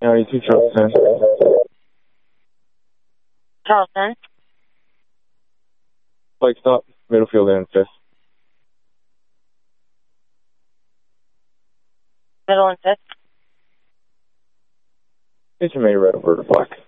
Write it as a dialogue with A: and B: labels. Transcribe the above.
A: 92 Charleston.
B: Charleston.
A: Flight stop, middle field and 5th.
B: Middle and 5th.
A: Station May red over to black.